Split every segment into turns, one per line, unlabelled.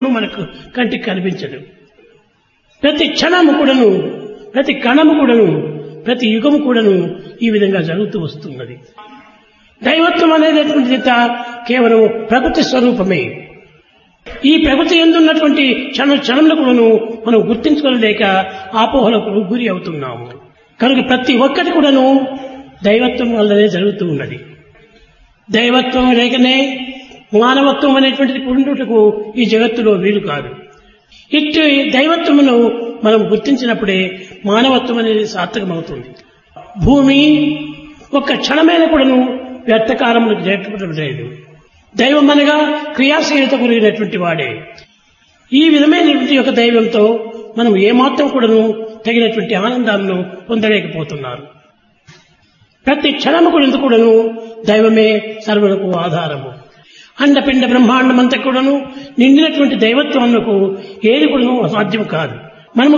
మనకు కంటికి కనిపించదు. ప్రతి క్షణము కూడాను, ప్రతి కణము కూడాను, ప్రతి యుగము కూడాను ఈ విధంగా జరుగుతూ వస్తున్నది. దైవత్వం అనేటటువంటిది కేవలం ప్రకృతి స్వరూపమే. ఈ ప్రకృతి ఎందున్నటువంటి క్షణంలో కూడాను మనం గుర్తించుకోలేక ఆపోహలకు గురి అవుతున్నాము. కనుక ప్రతి ఒక్కటి కూడాను దైవత్వం వల్లనే జరుగుతూ ఉన్నది. దైవత్వం లేకనే మానవత్వం అనేటువంటిది పుట్టుటకు ఈ జగత్తులో వీలు కాదు. ఇటు దైవత్వమును మనం గుర్తించినప్పుడే మానవత్వం అనేది సార్థకమవుతుంది. భూమి ఒక్క క్షణమైన కూడాను వ్యర్థకాలములకు చేర్చడం లేదు. దైవం అనగా క్రియాశీలత కలిగినటువంటి వాడే. ఈ విధమైనటువంటి యొక్క దైవంతో మనం ఏమాత్రం కూడాను తగినటువంటి ఆనందాలను పొందలేకపోతున్నారు. ప్రతి క్షణము కూడాను దైవమే సర్వులకు ఆధారము. అండపిండ బ్రహ్మాండమంతా కూడాను నిండినటువంటి దైవత్వమునకు ఏది కూడాను అసాధ్యం కాదు. మనము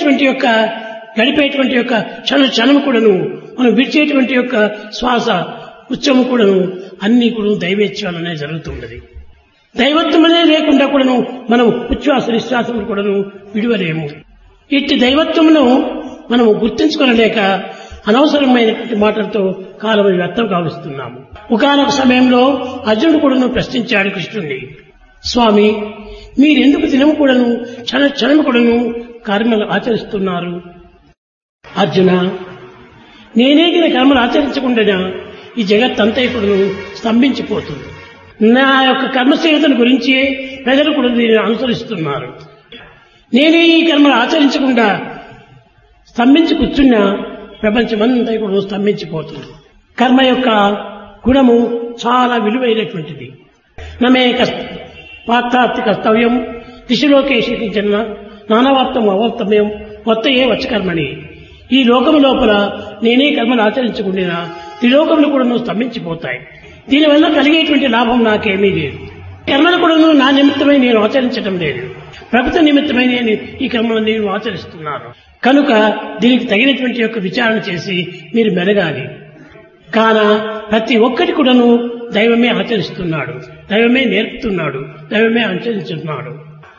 గడిపేటువంటి యొక్క క్షణము కూడాను, మనం విడిచేటువంటి యొక్క శ్వాస ఉచ్చము కూడాను అన్ని కూడా దైవేచ్ఛలనే జరుగుతున్నది. దైవత్వమనే లేకుండా కూడాను మనం ఉచ్ఛ్వాస నిశ్వాసములు కూడాను విడివలేము. ఇట్టి దైవత్వమును మనము గుర్తించుకోలేక అనవసరమైనటువంటి మాటలతో కాలం వ్యర్థం కావిస్తున్నాము. ఒకానొక సమయంలో అర్జునుడు కూడాను ప్రశ్నించాడు కృష్ణుడిని, స్వామి, మీరెందుకు దినము కూడాను క్షణము కూడాను కర్మలు ఆచరిస్తున్నారు? అర్జున, నేనేగిన కర్మలు ఆచరించకుండా ఈ జగత్తంతా ఇప్పుడు స్తంభించిపోతుంది. నా యొక్క కర్మశీలతను గురించి ప్రజలు కూడా దీనిని అనుసరిస్తున్నారు. నేనే ఈ కర్మలు ఆచరించకుండా స్తంభించి కూర్చున్నా ప్రపంచమంతా ఇప్పుడు స్తంభించిపోతుంది. కర్మ యొక్క గుణము చాలా విలువైనటువంటిది. నమే పాత్రార్థి కర్తవ్యం దిశలోకేషి జన్మ నానవార్తం అవర్తమ్యం వర్తయే వచ్చకర్మని. ఈ లోకము లోపల నేనే కర్మలు ఆచరించకుండా త్రిలోకములు కూడా స్తంభించిపోతాయి. దీనివల్ల కలిగేటువంటి లాభం నాకేమీ లేదు. కర్మలు కూడా నా నిమిత్తమై నేను ఆచరించడం లేదు. ప్రకృతి నిమిత్తమై నేను ఈ కర్మలు నేను ఆచరిస్తున్నాను. కనుక దీనికి తగినటువంటి యొక్క విచారణ చేసి మీరు మెరగాలి. కాన ప్రతి ఒక్కటి కూడాను దైవమే ఆచరిస్తున్నాడు, దైవమే నేర్పుతున్నాడు, దైవమే ఆచరిస్తున్నాడు.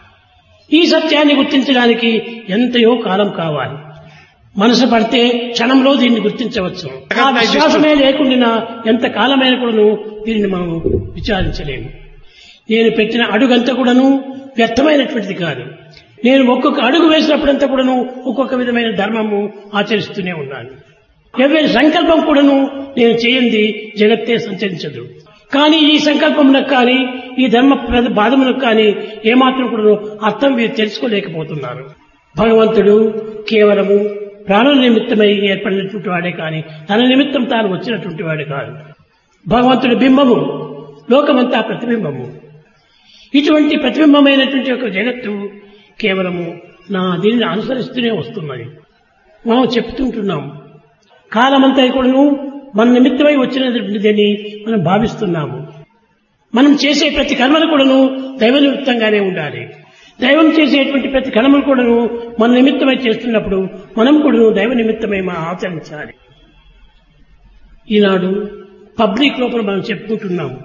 ఈ సత్యాన్ని గుర్తించడానికి ఎంతయో కాలం కావాలి. మనసు పడితే క్షణంలో దీన్ని గుర్తించవచ్చు. ఆ విశ్వాసమే లేకుండా ఎంత కాలమైన కూడాను దీనిని మనం విచారించలేము. నేను పెట్టిన అడుగంతా కూడాను వ్యర్థమైనటువంటిది కాదు. నేను ఒక్కొక్క అడుగు వేసినప్పుడంతా కూడాను ఒక్కొక్క విధమైన ధర్మము ఆచరిస్తూనే ఉన్నాను. ఎవరి సంకల్పం కూడాను నేను చేయండి జగత్తే సంచరించదు. కానీ ఈ సంకల్పములకు కానీ ఈ ధర్మ బాధములకు కానీ ఏమాత్రం కూడా అర్థం వీరు తెలుసుకోలేకపోతున్నారు. భగవంతుడు కేవలము ప్రాణుల నిమిత్తమై ఏర్పడినటువంటి వాడే కానీ తన నిమిత్తం తాను వచ్చినటువంటి వాడే కాదు. భగవంతుడి బింబము, లోకమంతా ప్రతిబింబము. ఇటువంటి ప్రతిబింబమైనటువంటి ఒక జగత్తు కేవలము నా దీనిని అనుసరిస్తూనే వస్తున్నది. మనం చెప్తుంటున్నాం, కాలమంతా కూడాను మన నిమిత్తమై వచ్చినటువంటిదని మనం భావిస్తున్నాము. మనం చేసే ప్రతి కర్మలు కూడాను దైవ నిమిత్తంగానే ఉండాలి. దైవం చేసేటువంటి ప్రతి కర్మలు కూడాను మన నిమిత్తమై చేస్తున్నప్పుడు మనం కూడా దైవ నిమిత్తమై మనం ఆచరించాలి. ఈనాడు పబ్లిక్ లోపల మనం చెప్పుకుంటున్నాము,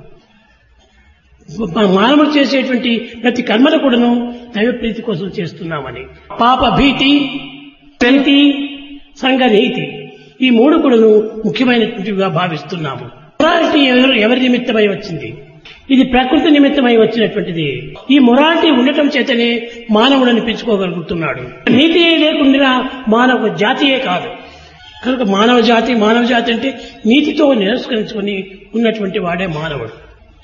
మానవులు చేసేటువంటి ప్రతి కర్మలు కూడాను దైవ ప్రీతి కోసం చేస్తున్నామని. పాప భీతి, ప్రీతి, సంఘనీతి ఈ మూడు కూడాను ముఖ్యమైనటువంటివిగా భావిస్తున్నాము. మొరాలిటీ ఎవరి నిమిత్తమై వచ్చింది? ఇది ప్రకృతి నిమిత్తమై వచ్చినటువంటిది. ఈ మొరాలిటీ ఉండటం చేతనే మానవుడు అనిపించుకోగలుగుతున్నాడు. నీతి లేకుండా మానవ జాతియే కాదు. కనుక మానవ జాతి అంటే నీతితో నిరస్కరించుకొని ఉన్నటువంటి వాడే మానవుడు.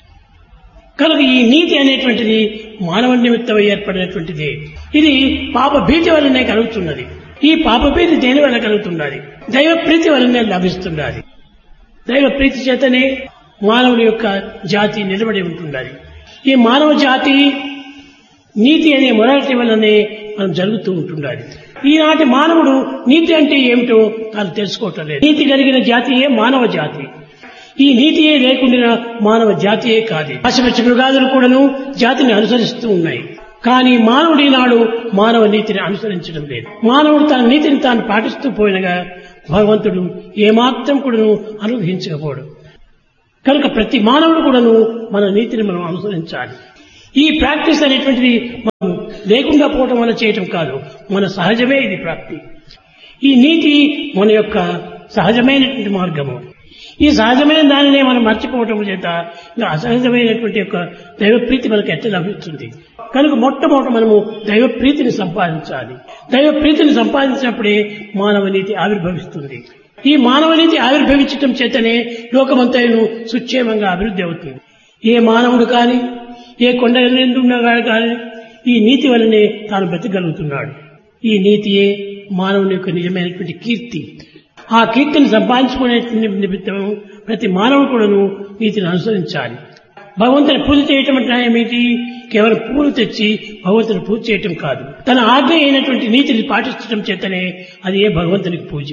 కనుక ఈ నీతి అనేటువంటిది మానవ నిమిత్తమై ఏర్పడినటువంటిది. ఇది పాప భీతి వల్లనే కలుగుతున్నది. ఈ పాప భీతి దేని వల్ల కలుగుతున్నది? దైవ ప్రీతి వల్లనే లభిస్తున్నది. దైవ ప్రీతి చేతనే మానవుడి యొక్క జాతి నిలబడి ఉంటున్నది. ఈ మానవ జాతి నీతి అనే మొరాలిటీ వల్లనే మనం జరుగుతూ ఉంటున్నది. ఈనాటి మానవుడు నీతి అంటే ఏమిటో తాను తెలుసుకోవటం లేదు. నీతి కలిగిన జాతియే మానవ జాతి. ఈ నీతియే లేకుండా మానవ జాతియే కాదు. పశుపక్షి మృగాదులు కూడాను జాతిని అనుసరిస్తూ ఉన్నాయి. కానీ మానవుడి నాడు మానవ నీతిని అనుసరించడం లేదు. మానవుడు తన నీతిని తాను పాటిస్తూ పోయినగా భగవంతుడు ఏమాత్రం కూడాను అనుగ్రహించకపోవడం. కనుక ప్రతి మానవుడు కూడాను మన నీతిని మనం అనుసరించాలి. ఈ ప్రాక్టీస్ అనేటువంటిది మనం లేకుండా పోవడం వల్ల చేయటం కాదు, మన సహజమే ఇది ప్రాప్తి. ఈ నీతి మన యొక్క సహజమైనటువంటి మార్గము. ఈ సహజమైన దానినే మనం మర్చిపోవటం చేత ఇంకా అసహజమైనటువంటి యొక్క దైవప్రీతి మనకు ఎట్లా లభిస్తుంది. కనుక మొట్టమొదట మనము దైవప్రీతిని సంపాదించాలి. దైవప్రీతిని సంపాదించినప్పుడే మానవ నీతి ఆవిర్భవిస్తుంది. ఈ మానవ నీతి ఆవిర్భవించటం చేతనే లోకమంతయును సుక్షేమంగా అభివృద్ధి అవుతుంది. ఏ మానవుడు కానీ, ఏ కొండ ఉన్నవాడు కానీ ఈ నీతి వల్లనే తాను బ్రతకగలుగుతున్నాడు. ఈ నీతియే మానవుని యొక్క నిజమైనటువంటి కీర్తి. ఆ కీర్తిని సంపాదించుకునే నిమిత్తం ప్రతి మానవుడు కూడాను నీతిని అనుసరించాలి. భగవంతుని పూజ చేయటం అంటే ఏమిటి? కేవలం పూలు తెచ్చి భగవంతుని పూజ చేయటం కాదు, తన ఆజ్ఞ అయినటువంటి నీతిని పాటించడం చేతనే అది ఏ భగవంతునికి పూజ.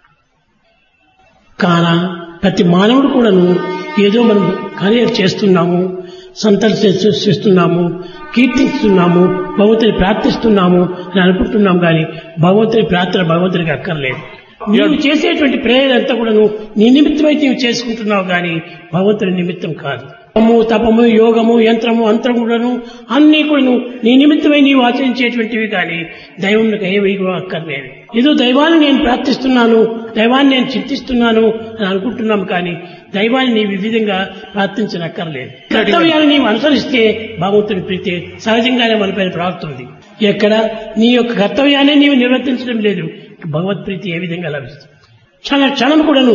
కానా ప్రతి మానవుడు కూడాను ఏదో మనం కార్యం చేస్తున్నాము, సంతరిస్తున్నాము, కీర్తిస్తున్నాము, భగవంతుని ప్రార్థిస్తున్నాము అని అనుకుంటున్నాం. కానీ భగవంతుని ప్రార్థన భగవంతునికి అక్కర్లేదు. నీవు చేసేటువంటి ప్రేయర్ అంతా కూడాను నీ నిమిత్తమై నీవు చేసుకుంటున్నావు కానీ భగవంతుని నిమిత్తం కాదు. తపము, యోగము, యంత్రము, అంతరం కూడాను అన్ని కూడాను నీ నిమిత్తమై నీవు ఆచరించేటువంటివి కానీ దైవంకి ఏవి అక్కర్లేదు. ఏదో దైవాన్ని నేను ప్రార్థిస్తున్నాను, దైవాన్ని నేను చింతిస్తున్నాను అని అనుకుంటున్నాం కానీ దైవాన్ని నీవు ఈ విధంగా ప్రార్థించనక్కర్లేదు. కర్తవ్యాన్ని నీవు అనుసరిస్తే భగవంతుని ప్రీతి సహజంగానే మనపైన ప్రాప్తుంది. ఎక్కడ నీ యొక్క కర్తవ్యాన్ని నీవు నిర్వర్తించడం లేదు, భగవత్ ప్రీతి ఏ విధంగా లభిస్తుంది? క్షణం కూడాను,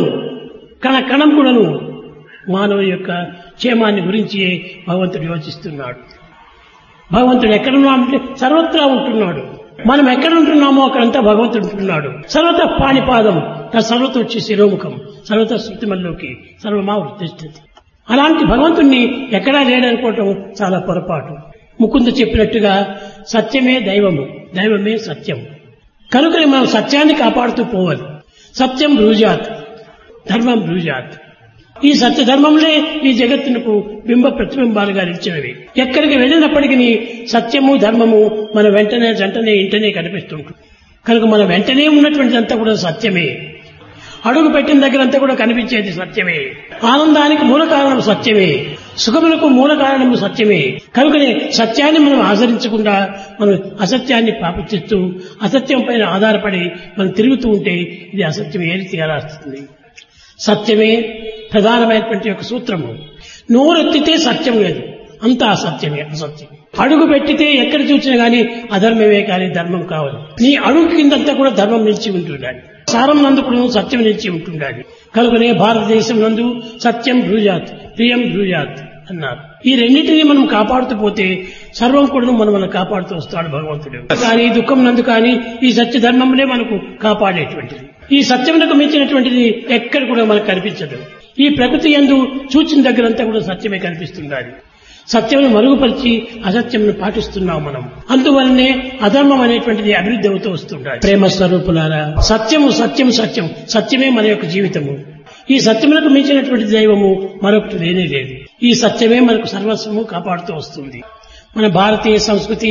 కణం కూడాను మానవుని యొక్క క్షేమాన్ని గురించి భగవంతుడు యోచిస్తున్నాడు. భగవంతుడు ఎక్కడున్నాడంటే సర్వత్రా ఉంటున్నాడు. మనం ఎక్కడ ఉంటున్నామో అక్కడంతా భగవంతుడు ఉంటున్నాడు. సర్వత పాణిపాదం, సర్వత వచ్చి శిరోముఖం, సర్వత శృతిమల్లోకి సర్వమా వృత్తిష్ఠితి. అలాంటి భగవంతుణ్ణి ఎక్కడా లేడనుకోవటం చాలా పొరపాటు. ముకుంద చెప్పినట్టుగా సత్యమే దైవము, దైవమే సత్యం. కనుక మనం సత్యాన్ని కాపాడుతూ పోవాలి. సత్యం బ్రూజాత్, ధర్మం బ్రూజాత్. ఈ సత్య ధర్మంలో ఈ జగత్తునకు బింబ ప్రతిబింబాలుగా నిలిచినవి. ఎక్కడికి వెళ్ళినప్పటికీ సత్యము ధర్మము మన వెంటనే ఇంటనే కనిపిస్తుంటుంది. కనుక మన వెంటనే ఉన్నటువంటిదంతా కూడా సత్యమే. అడుగు పెట్టిన దగ్గరంతా కూడా కనిపించేది సత్యమే. ఆనందానికి మూల కారణం సత్యమే, సుఖములకు మూల కారణము సత్యమే. కనుకనే సత్యాన్ని మనం ఆచరించకుండా మనం అసత్యాన్ని పాపించుతూ అసత్యం పైన ఆధారపడి మనం తిరుగుతూ ఉంటే ఇది అసత్యం ఏ రీతిగా రాస్తుంది. సత్యమే ప్రధానమైనటువంటి యొక్క సూత్రము. నోరెత్తితే సత్యం లేదు, అంతా అసత్యమే. అసత్యం అడుగు పెట్టితే ఎక్కడ చూసినా గానీ అధర్మమే కానీ ధర్మం కావాలి. నీ అడుగు కిందంతా కూడా ధర్మం నిలిచి ఉంటుండాలి, సారం నందు కూడా సత్యం నిలిచి ఉంటుండాలి. కనుకనే భారతదేశం నందు సత్యం బ్రూజాత్, ప్రియం బ్రూజాత్ అన్నారు. ఈ రెండింటినీ మనం కాపాడుతూ పోతే సర్వం కూడా మనం కాపాడుతూ వస్తాడు భగవంతుడు. కానీ దుఃఖం నందు కానీ ఈ సత్య ధర్మంలో మనకు కాపాడేటువంటిది. ఈ సత్యమునకు మించినటువంటిది ఎక్కడ కూడా మనకు కనిపించదు. ఈ ప్రకృతి యందు చూచిన దగ్గరంతా కూడా సత్యమే కనిపిస్తుండాలి. సత్యమును మరుగుపరిచి అసత్యమును పాటిస్తున్నాం మనం. అందువల్లనే అధర్మం అనేటువంటిది అభివృద్ధి అవుతూ వస్తుండాలి. ప్రేమ స్వరూపులారా, సత్యము సత్యం సత్యం సత్యమే మన యొక్క జీవితము. ఈ సత్యములకు మించినటువంటి దైవము మరొకటి లేనే లేదు. ఈ సత్యమే మనకు సర్వస్వము కాపాడుతూ వస్తుంది. మన భారతీయ సంస్కృతి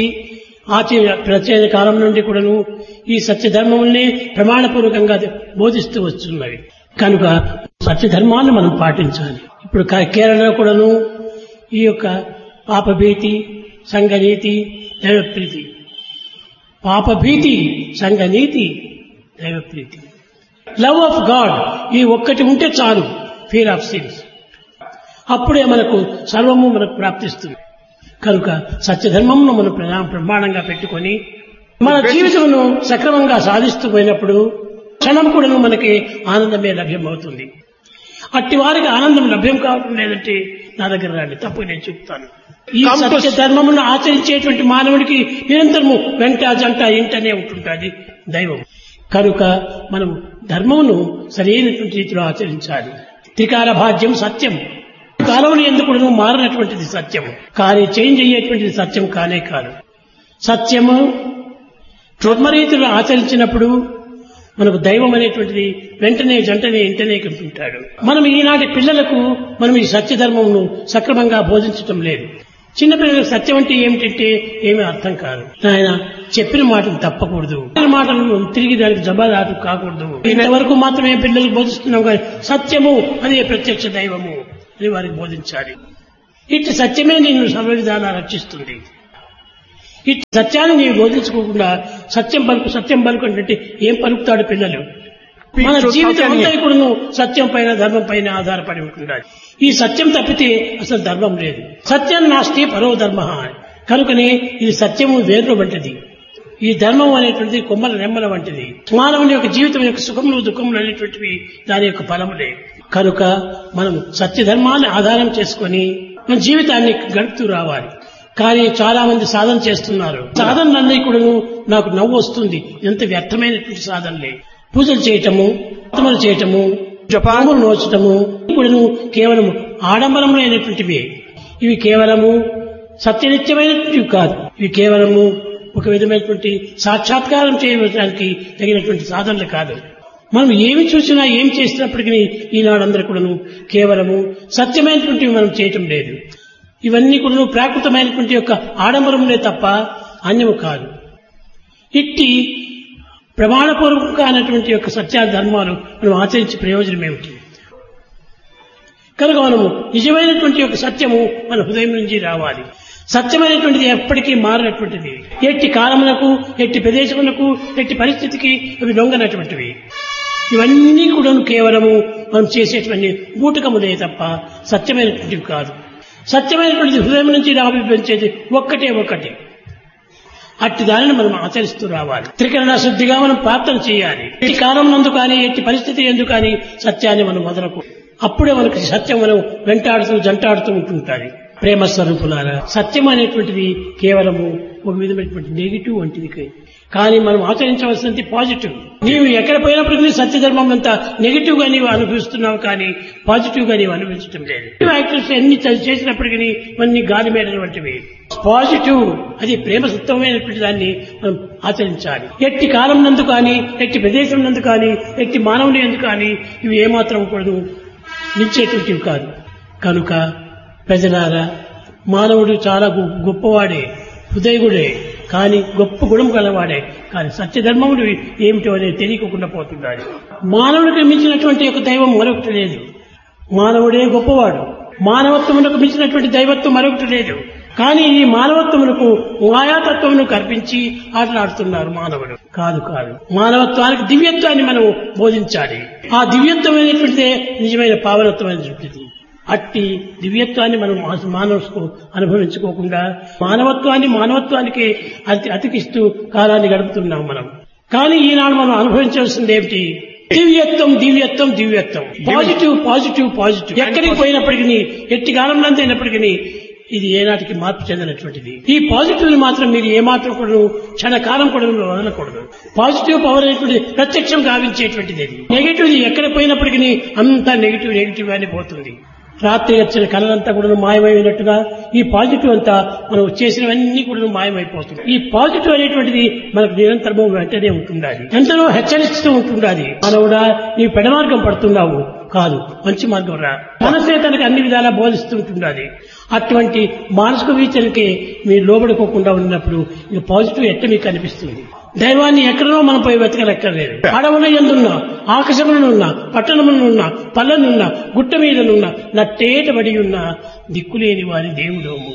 ప్రాచీన కాలం నుండి కూడాను ఈ సత్య ధర్మముల్ని ప్రమాణపూర్వకంగా బోధిస్తూ వస్తున్నవి. కనుక సత్య ధర్మాన్ని మనం పాటించాలి. ఇప్పుడు కేరళలో కూడాను ఈ యొక్క పాపభీతి, సంఘనీతి, దైవప్రీతి, పాపభీతి, సంఘనీతి, దైవప్రీతి, లవ్ ఆఫ్ గాడ్, ఈ ఒక్కటి ఉంటే చాలు. ఫియర్ ఆఫ్ సిన్స్, అప్పుడే మనకు సర్వము మనకు ప్రాప్తిస్తుంది. కనుక సత్యధర్మమును మనం ప్రమాణంగా పెట్టుకొని మన జీవితమును సక్రమంగా సాధిస్తూ పోయినప్పుడు క్షణం కూడా మనకి ఆనందమే లభ్యమవుతుంది. అట్టి వారికి ఆనందం లభ్యం కావడం లేదంటే నా దగ్గర రండి, తప్పు నేను చెప్తాను. ఈ సత్య ధర్మమును ఆచరించేటువంటి మానవుడికి నిరంతరము వెంట జంట ఇంటనే ఉంటుంటుంది దైవం. కనుక మనం ధర్మమును సరైనటువంటి రీతిలో ఆచరించాలి. త్రికాల భాగ్యం సత్యం. కాలంలో ఎందుకు మారినటువంటిది సత్యము, కానీ చేంజ్ అయ్యేటువంటిది సత్యం కానే కాదు. సత్యము ధర్మరీతిలో ఆచరించినప్పుడు మనకు దైవం అనేటువంటిది వెంటనే జంటనే ఇంటనే కనిపించాడు. మనం ఈనాటి పిల్లలకు మనం ఈ సత్యధర్మమును సక్రమంగా బోధించటం లేదు. చిన్నపిల్లలకు సత్యం అంటే ఏమిటంటే ఏమీ అర్థం కాదు. ఆయన చెప్పిన మాటలు తప్పకూడదు, మాటలు తిరిగి దానికి జవాబు కాకూడదు. ఇంతవరకు మాత్రమే పిల్లలకు బోధిస్తున్నాం కానీ సత్యము అదే ప్రత్యక్ష దైవము అని వారికి బోధించాలి. ఇట్టి సత్యమే నిన్ను సర్వ విధాలా రక్షిస్తుంది. ఇట్టి సత్యాన్ని నీవు బోధించుకోకుండా సత్యం పలుకు అంటే ఏం పలుకుతాడు పిల్లలు? మన జీవితం అంతా ఇప్పుడు సత్యం పైన ధర్మం పైన ఆధారపడి ఉంటున్నాడు. ఈ సత్యం తప్పితే అసలు ధర్మం లేదు. సత్యం నాస్తి పరో ధర్మ. కనుకనే ఇది సత్యము వేర్లు వంటిది, ఈ ధర్మం అనేటువంటిది కొమ్మల రెమ్మల వంటిది. మానవుని యొక్క జీవితం యొక్క సుఖములు దుఃఖములు అనేటువంటివి దాని యొక్క ఫలములే. కనుక మనం సత్య ధర్మాన్ని ఆధారం చేసుకొని మన జీవితాన్ని గడుపుతూ రావాలి. కానీ చాలా మంది సాధన చేస్తున్నారు. సాధనలన్నీ కూడా నాకు నవ్వు వస్తుంది, ఎంత వ్యర్థమైనటువంటి సాధనలే. పూజలు చేయటము, వ్రతములు చేయటము, జపములు నోచటము కూడా కేవలం ఆడంబరములైనటువంటివి. ఇవి కేవలము సత్యనిత్యమైనటువంటివి కాదు. ఇవి కేవలము ఒక విధమైనటువంటి సాక్షాత్కారం చేయడానికి తగినటువంటి సాధనలు కాదు. మనం ఏమి చూసినా ఏం చేసినప్పటికీ ఈనాడందరూ కూడాను కేవలము సత్యమైనటువంటివి మనం చేయటం లేదు. ఇవన్నీ కూడా ప్రాకృతమైనటువంటి యొక్క ఆడంబరములే తప్ప అన్యము కాదు. ఇట్టి ప్రమాణపూర్వకంగా అయినటువంటి యొక్క సత్య ధర్మాలు మనం ఆచరించి ప్రయోజనం ఏమిటి? కనుక మనము నిజమైనటువంటి యొక్క సత్యము మన హృదయం నుంచి రావాలి. సత్యమైనటువంటిది ఎప్పటికీ మారినటువంటిది. ఎట్టి కాలములకు, ఎట్టి ప్రదేశములకు, ఎట్టి పరిస్థితికి అవి లొంగనటువంటివి. ఇవన్నీ కూడా కేవలము మనం చేసేటువంటి బూటకములే తప్ప సత్యమైనటువంటివి కాదు. సత్యమైనటువంటిది హృదయం నుంచి ఆవిర్భవించేది ఒక్కటే ఒకటి. అట్టి దానిని మనం ఆచరిస్తూ రావాలి. త్రికరణ శుద్ధిగా మనం ప్రార్థన చేయాలి. ఎట్టి కాలం నందు కానీ, ఎట్టి పరిస్థితి ఎందు కానీ సత్యాన్ని మనం వదలకు. అప్పుడే మనకి సత్యం మనం వెంటాడుతూ జంటాడుతూ ఉంటుంటుంది. ప్రేమ స్వరూపులారా, సత్యం అనేటువంటిది కేవలము ఒక విధమైనటువంటి నెగిటివ్ వంటిది. కానీ మనం ఆచరించవలసినది పాజిటివ్. నీవు ఎక్కడ పోయినప్పటికీ సత్యధర్మం అంతా నెగిటివ్ గా నీవు అనుభవిస్తున్నావు, కానీ పాజిటివ్ గా నీవు అనుభవించడం లేదు. యాక్టర్స్ ఎన్ని చేసినప్పటికీ ఇవన్నీ గాలి మేడల వంటివి. పాజిటివ్ అది ప్రేమ సత్వమైనటువంటి దాన్ని మనం ఆచరించాలి. ఎట్టి కాలం నందు కానీ, ఎట్టి ప్రదేశం నందు కానీ, ఎట్టి మానవుని యందు కానీ ఇవి ఏమాత్రం కూడా నిలిచేటువంటివి కాదు. కనుక ప్రజలారా, మానవుడు చాలా గొప్పవాడే, హృదయగుడే, కానీ గొప్ప గుణం గలవాడే. కానీ సత్యధర్మములు ఏమిటో అనేది తెలియకుండా పోతున్నాడు. మానవుడికి మించినటువంటి యొక్క దైవం మరొకటి లేదు. మానవుడే గొప్పవాడు. మానవత్వమునకు మించినటువంటి దైవత్వం మరొకటి లేదు. కానీ ఈ మానవత్వమునకు మాయాతత్వమును కల్పించి ఆటలాడుతున్నారు మానవుడు. కాదు కాదు, మానవత్వానికి దివ్యత్వాన్ని మనం బోధించాలి. ఆ దివ్యత్వం అనేటువంటిదే నిజమైన పావనత్వమైనటువంటిది. అట్టి దివ్యత్వాన్ని మనం మానవకు అనుభవించుకోకుండా మానవత్వానికి అతికిస్తూ కాలాన్ని గడుపుతున్నాం మనం. కానీ ఈనాడు మనం అనుభవించాల్సింది ఏమిటి? దివ్యత్వం. పాజిటివ్. ఎక్కడికి పోయినప్పటికీ, ఎట్టి కాలంలో అయినప్పటికీ ఇది ఏనాటికి మార్పు చెందినటువంటిది. ఈ పాజిటివ్ ని మాత్రం మీరు ఏమాత్రం కూడా క్షణకాలం కూడా వదలకూడదు. పాజిటివ్ పవర్ అనేటువంటి ప్రత్యక్షం గావించేటువంటిది. నెగిటివ్ ఎక్కడ పోయినప్పటికీ అంతా నెగిటివ్ గానే పోతుంది. రాత్రి వచ్చిన కళలంతా కూడా మాయమైనట్టుగా ఈ పాజిటివ్ అంతా మనం చేసినవన్నీ కూడా మాయమైపోతుంది. ఈ పాజిటివ్ అనేటువంటిది మనకు నిరంతరము వెంటనే ఉంటుండాలి, ఎంతనో హెచ్చరిస్తూ ఉంటుండాలి. మనవుడా, నీ పెడ మార్గం పడుతున్నావు, కాదు మంచి మార్గం రా. మనసే తనకు అన్ని విధాలా బోధిస్తూ ఉంటుండాలి. అటువంటి మానసిక వీచనకి మీరు లోబడుకోకుండా ఉన్నప్పుడు ఇక పాజిటివ్ ఎట్ట మీకు కనిపిస్తుంది? దైవాన్ని ఎక్కడనో మనం పోయి వెతకలెక్కర్లేదు. అడవుల ఎందున్నా, ఆకాశములనున్నా, పట్టణములనున్నా, పల్లెనున్నా, గుట్ట మీదనున్నా, నట్టేటబడి ఉన్న దిక్కులేని వారి దేవుడోము.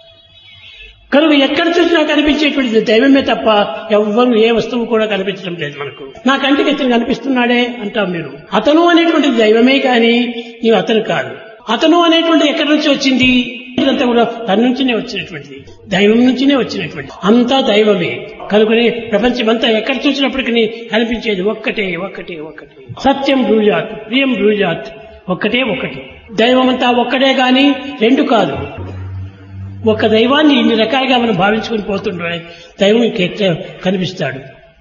కనుక ఎక్కడ చూసినా కనిపించేటువంటి దైవమే తప్ప ఎవ్వరు ఏ వస్తువు కూడా కనిపించడం లేదు మనకు. నా కంటికి ఇతను కనిపిస్తున్నాడే అంటాం మీరు. అతను అనేటువంటి దైవమే కానీ నీవు అతను కాదు. అతను అనేటువంటి ఎక్కడి నుంచి వచ్చింది? ఇదంతా కూడా తన నుంచినే వచ్చినటువంటిది, దైవం నుంచినే వచ్చినటువంటి అంతా దైవమే. కనుకనే ప్రపంచమంతా ఎక్కడ చూసినప్పటికీ కనిపించేది ఒక్కటే. సత్యం బ్రూజాత్, ప్రియం బ్రూజాత్, ఒక్కటే. దైవమంతా ఒక్కటే గాని రెండు కాదు. ఒక దైవాన్ని ఇన్ని రకాలుగా మనం భావించుకుని పోతుండే దైవం కనిపిస్తాడు.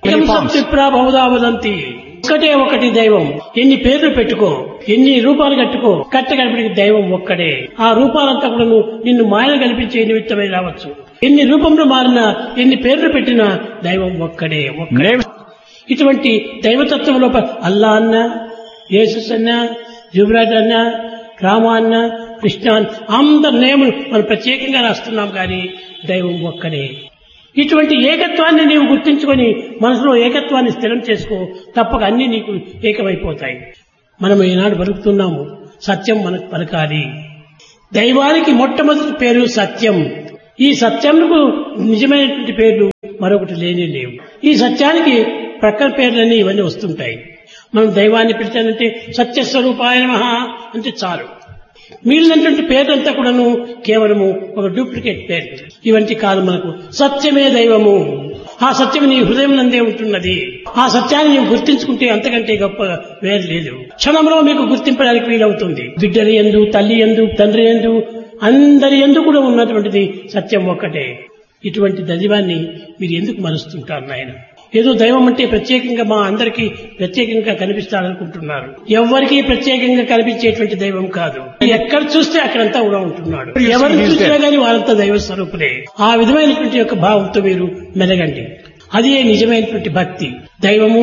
బహుదావదంతి, ఒకటి దైవం. ఎన్ని పేర్లు పెట్టుకో, ఎన్ని రూపాలు కట్టుకో, కట్టగలిపి దైవం ఒక్కడే. ఆ రూపాలంతా కూడా నిన్ను మాయలు కల్పించే నిమిత్తమై రావచ్చు. ఎన్ని రూపంలో మారినా, ఎన్ని పేర్లు పెట్టినా దైవం ఒక్కడే. ఇటువంటి దైవతత్వం లోపల అల్లా అన్న, యేసుస్ అన్న, యువరాజ్ అన్న, రామ అన్న, కృష్ణ అందరి నేములు మనం ప్రత్యేకంగా రాస్తున్నాం, కానీ దైవం ఒక్కడే. ఇటువంటి ఏకత్వాన్ని నీవు గుర్తించుకొని మనసులో ఏకత్వాన్ని స్థిరం చేసుకో, తప్పక అన్ని నీకు ఏకమైపోతాయి. మనం ఈనాడు బతుకుతున్నాము, సత్యం మనకు పలకాలి. దైవానికి మొట్టమొదటి పేరు సత్యం. ఈ సత్యంకు నిజమైనటువంటి పేర్లు మరొకటి లేనే లేవు. ఈ సత్యానికి ప్రక్కన పేర్లన్నీ ఇవన్నీ వస్తుంటాయి. మనం దైవాన్ని పిలిచానంటే సత్యస్వరూపాయ నమః అంటే చాలు. మిగిలినటువంటి పేర్లంతా కూడాను కేవలము ఒక డూప్లికేట్ పేర్లు. ఇవంటి కాదు. మనకు సత్యమే దైవము. ఆ సత్యం నీ హృదయం నందే ఉంటున్నది. ఆ సత్యాన్ని నీవు గుర్తించుకుంటే అంతకంటే గొప్ప వేరు లేదు. క్షణంలో మీకు గుర్తింపడానికి వీలవుతుంది. బిడ్డలు యందు, తల్లి యందు, తండ్రి యందు, అందరి యందు కూడా ఉన్నటువంటిది సత్యం ఒక్కటే. ఇటువంటి దైవాన్ని మీరు ఎందుకు మరుస్తుంటారు నాయన? ఏదో దైవం అంటే ప్రత్యేకంగా మా అందరికీ ప్రత్యేకంగా కనిపిస్తాడనుకుంటున్నారు. ఎవరికి ప్రత్యేకంగా కనిపించేటువంటి దైవం కాదు. ఎక్కడ చూస్తే అక్కడంతా కూడా ఉంటున్నాడు. ఎవరిని చూసినా గానీ వారంతా దైవ స్వరూపులే. ఆ విధమైనటువంటి యొక్క భావంతో మీరు మెలగండి. అదే నిజమైనటువంటి భక్తి. దైవము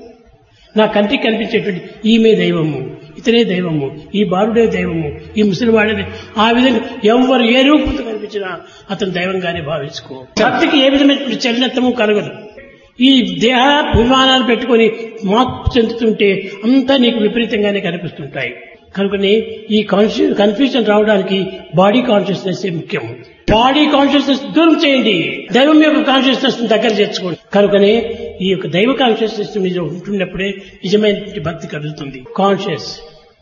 నా కంటికి కనిపించేటువంటి ఈమె దైవము, ఇతనే దైవము, ఈ బాలుడే దైవము, ఈ ముసలివాడే. ఆ విధంగా ఎవరు ఏ రూపంతో కనిపించినా అతను దైవంగానే భావించుకో. భక్తికి ఏ విధమైనటువంటి చలనత్వము కలగదు. ఈ దేహాభిమానాలు పెట్టుకొని మార్పు చెందుతుంటే అంతా నీకు విపరీతంగానే కనిపిస్తుంటాయి. కనుకనే ఈ కన్ఫ్యూజన్ రావడానికి బాడీ కాన్షియస్నెస్ ముఖ్యం. బాడీ కాన్షియస్నెస్ దూరం చేయండి, దైవం యొక్క కాన్షియస్నెస్ దగ్గర చేర్చుకోండి. కనుకనే ఈ యొక్క దైవ కాన్షియస్నెస్ మీద ఉంటున్నప్పుడే నిజమైన భక్తి కలుగుతుంది. కాన్షియస్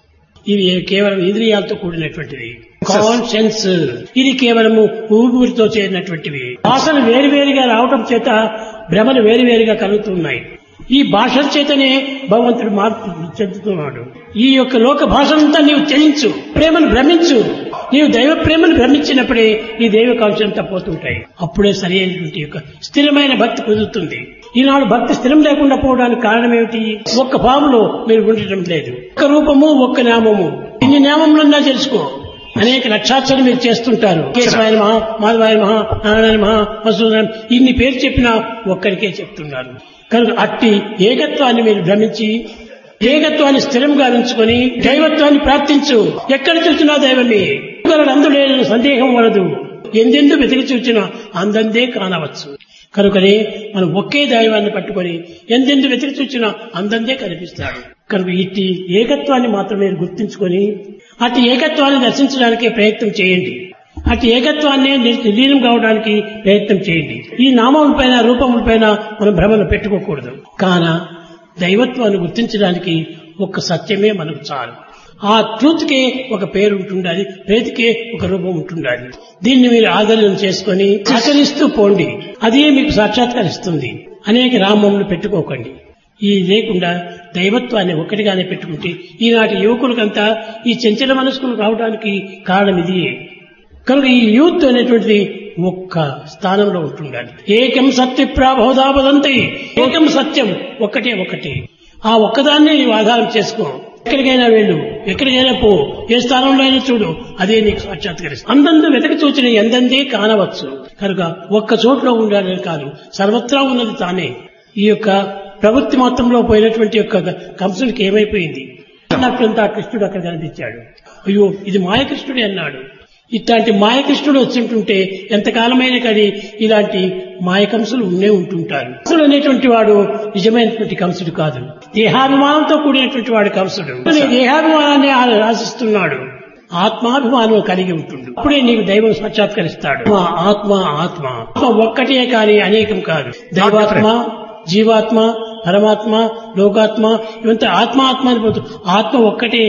ఇది కేవలం ఇంద్రియాలతో కూడినటువంటిది. కాన్షియన్స్ ఇది కేవలము ఊపిరితో చేరినటువంటివి. భాషలు వేరువేరుగా రావటం చేత భ్రమలు వేరువేరుగా కలుగుతున్నాయి. ఈ భాషల చేతనే భగవంతుడు మార్పు చెందుతున్నాడు. ఈ యొక్క లోక భాషలంతా నీవు త్యజించు, ప్రేమను భ్రమించు. నీవు దైవ ప్రేమను భ్రమించినప్పుడే ఈ దైవ కాంక్షలంతా పోతుంటాయి. అప్పుడే సరి అయినటువంటి యొక్క స్థిరమైన భక్తి కుదురుతుంది. ఈనాడు భక్తి స్థిరం లేకుండా పోవడానికి కారణం ఏమిటి? ఒక్క భావంలో మీరు ఉండటం లేదు. ఒక్క రూపము, ఒక్క నామము. ఇన్ని నామములన్నా తెలుసుకో. అనేక లక్షాక్షరం మీరు చేస్తుంటారు. కేశవాయ మహా, మాధవాయ మహా, నారాయణ మహా, మసూదనం, ఇన్ని పేరు చెప్పినా ఒక్కరికే చెప్తున్నారు. కనుక అట్టి ఏకత్వాన్ని మీరు భ్రమించి ఏకత్వాన్ని స్థిరంగా ఉంచుకొని దైవత్వాన్ని ప్రార్థించు. ఎక్కడ చూసినా దైవమే. అందులో సందేహం వలదు. ఎందెందు వెతికి చూచినా అందందే కానవచ్చు. కనుకనే మనం ఒకే దైవాన్ని పట్టుకొని ఎందెందు వెతికి చూచినా అందందే కనిపిస్తాడు. కనుక ఇట్టి ఏకత్వాన్ని మాత్రమే గుర్తించుకొని అటు ఏకత్వాన్ని దర్శించడానికి ప్రయత్నం చేయండి. అటు ఏకత్వాన్ని లీనం కావడానికి ప్రయత్నం చేయండి. ఈ నామముల పైన, రూపముల పైన మనం భ్రమను పెట్టుకోకూడదు. కాన దైవత్వాన్ని గుర్తించడానికి ఒక్క సత్యమే మనకు చాలు. ఆ ట్రూత్కే ఒక పేరు ఉంటుండాలి, ప్రేతికే ఒక రూపం ఉంటుండాలి. దీన్ని మీరు ఆదరణ చేసుకొని ఆచరిస్తూ పోండి. అదే మీకు సాక్షాత్కరిస్తుంది. అనేక నామములు పెట్టుకోకండి. ఈ లేకుండా దైవత్వాన్ని ఒక్కటిగానే పెట్టుకుంటే ఈనాటి యువకులకంతా ఈ చంచల మనస్కులు రావడానికి కారణం ఇది. కనుక ఈ యూత్ అనేటువంటిది ఒక్క స్థానంలో ఉంటుండాలి. ఏకం సత్య ప్రాబోధాపదంతి. ఏకం సత్యం, ఒక్కటే ఒకటి. ఆ ఒక్కదాన్ని నీవు ఆధారం చేసుకో. ఎక్కడికైనా వెళ్ళు, ఎక్కడికైనా పో, ఏ స్థానంలో అయినా చూడు, అదే నీకు సాక్షాత్కరిస్తుంది. అందందు వెతక చూచిన ఎందందే కానవచ్చు. కనుక ఒక్క చోట్లో ఉండాలని కాదు, సర్వత్రా ఉన్నది తానే. ఈ యొక్క ప్రవృత్తి మొత్తంలో పోయినటువంటి యొక్క కంసుడికి ఏమైపోయింది అన్నట్లంతా కృష్ణుడు అక్కడ కనిపించాడు. అయ్యో ఇది మాయకృష్ణుడే అన్నాడు. ఇట్లాంటి మాయకృష్ణుడు వచ్చింటుంటే ఎంతకాలమైన కానీ ఇలాంటి మాయకంసులు ఉండే ఉంటుంటారు. కంసుడు అనేటువంటి వాడు నిజమైనటువంటి కంసుడు కాదు, దేహాభిమానంతో కూడినటువంటి వాడు కంసుడు. దేహాభిమానాన్ని ఆశిస్తున్నాడు, ఆత్మాభిమానం కలిగి ఉంటుండు. అప్పుడే నీకు దైవం సాక్షాత్కరిస్తాడు. ఆత్మ ఆత్మ ఒక్కటే కాని అనేకం కాదు. దైవాత్మ, జీవాత్మ, పరమాత్మ, లోకాత్మ, ఇవంతా ఆత్మ ఆత్మ అని పోతు. ఆత్మ ఒక్కటే.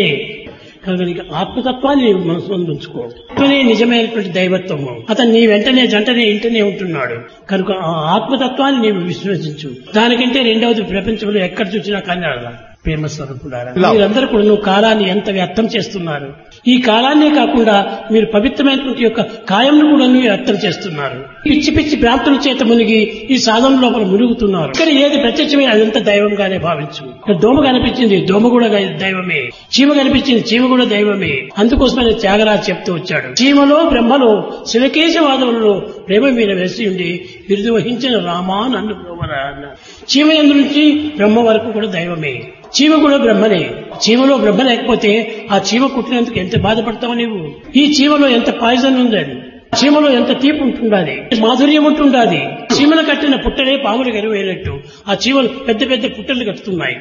కనుక ఆత్మతత్వాన్ని నీవు మనసు ఉంచుకో. అతనే నిజమైనటువంటి దైవత్వము. అతను నీ వెంటనే జంటనే ఇంటనే ఉంటున్నాడు. కనుక ఆ ఆత్మతత్వాన్ని నీవు విశ్వసించు. దానికంటే రెండవది ప్రపంచంలో ఎక్కడ చూసినా కన్నా ప్రేమ స్వరూపుడారా. మీరందరూ కూడా నువ్వు కాలాన్ని ఎంత వ్యర్థం చేస్తున్నారు. ఈ కాలాన్నే కాకుండా మీరు పవిత్రమైనటువంటి యొక్క కాయంను కూడా వ్యర్థం చేస్తున్నారు. పిచ్చి పిచ్చి భ్రాంతుల చేత మునిగి ఈ సాధన లోపల మునుగుతున్నారు. ఇక్కడ ఏది ప్రత్యక్షమే అదంతా దైవంగానే భావించు. ఇక్కడ దోమ కనిపించింది, దోమ కూడా దైవమే. చీమ కనిపించింది, చీమ కూడా దైవమే. అందుకోసమని త్యాగరాజు చెప్తూ వచ్చాడు, చీమలో బ్రహ్మలో శివకేశవాదములలో ప్రేమ మీద వేసి ఉండి బిరుదు వహించిన రామా నన్ను బ్రహ్మరా అన్నారు. చీమ ఎందు నుంచి బ్రహ్మ వరకు కూడా దైవమే. చీమ కూడా బ్రహ్మనే. చీమలో బ్రహ్మ లేకపోతే ఆ చీమ కుట్టినందుకు ఎంత బాధపడతావు నీవు. ఈ చీమలో ఎంత పాయిజన్ ఉందని, చీమలో ఎంత తీపి ఉంటుండాలి, మాధుర్యం ఉంటుండాలి. చీమలు కట్టిన పుట్టలే పాములు గెలువేనట్టు ఆ చీమలు పెద్ద పెద్ద పుట్టలు కట్టుతున్నాయి.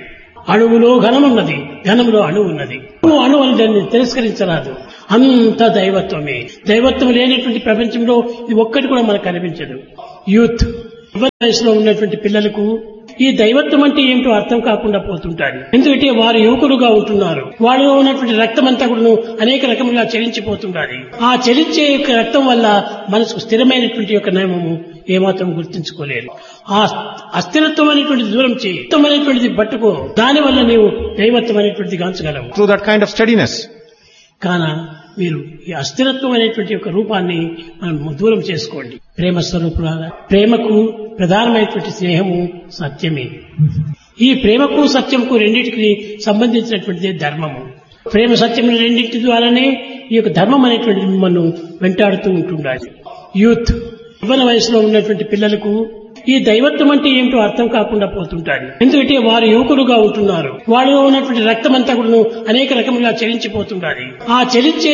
అణువులో ఘనమున్నది, ఘనములో అణువు ఉన్నది. అణువు అని దాన్ని తిరస్కరించరాదు. అంత దైవత్వమే. దైవత్వం లేనటువంటి ప్రపంచంలో ఇది ఒక్కటి కూడా మనకు కనిపించదు. యూత్ యువ వయసులో ఉన్నటువంటి పిల్లలకు ఈ దైవత్వం అంటే ఏమిటో అర్థం కాకుండా పోతుంటారు. ఎందుకంటే వారు యువకులుగా ఉంటున్నారు. వాళ్ళలో ఉన్నటువంటి రక్తం అంతా కూడా అనేక రకములుగా చలించిపోతుంటారు. ఆ చలించే యొక్క రక్తం వల్ల మనసుకు స్థిరమైనటువంటి యొక్క నియమము ఏమాత్రం గుర్తించుకోలేరు. ఆ అస్థిరత్వం అనేటువంటిది దూరం చేయి, అనేటువంటిది పట్టుకో, దాని వల్ల నీవు దైవత్వం అనేటువంటిది గాంచగలవు.
Through that kind of steadiness.
కాన మీరు ఈ అస్థిరత్వం అనేటువంటి యొక్క రూపాన్ని మనం దూరం చేసుకోండి. ప్రేమ స్వరూపులారా, ప్రేమకు ప్రధానమైనటువంటి స్నేహము సత్యమే. ఈ ప్రేమకు సత్యంకు రెండింటికి సంబంధించినటువంటిదే ధర్మము. ప్రేమ సత్యములు రెండింటి ద్వారానే ఈ యొక్క ధర్మం అనేటువంటిది మిమ్మల్ని వెంటాడుతూ ఉంటుండాలి. యూత్ యువన వయసులో ఉన్నటువంటి పిల్లలకు ఈ దైవత్వం అంటే ఏమిటో అర్థం కాకుండా పోతుంటారు. ఎందుకంటే వారు యువకులుగా ఉంటున్నారు. వాళ్ళలో ఉన్నటువంటి రక్తం అంతా కూడా అనేక రకములుగా చలించిపోతుంటారు. ఆ చలించే